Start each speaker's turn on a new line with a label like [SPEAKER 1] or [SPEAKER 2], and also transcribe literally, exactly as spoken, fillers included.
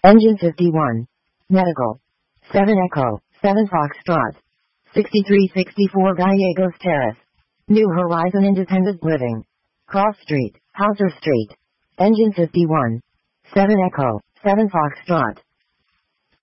[SPEAKER 1] Engine fifty-one. Medical. seven Echo, seven Foxtrot. sixty-three sixty-four Gallegos Terrace. New Horizon Independent Living. Cross Street, Hauser Street. Engine fifty-one. seven Echo, seven Foxtrot.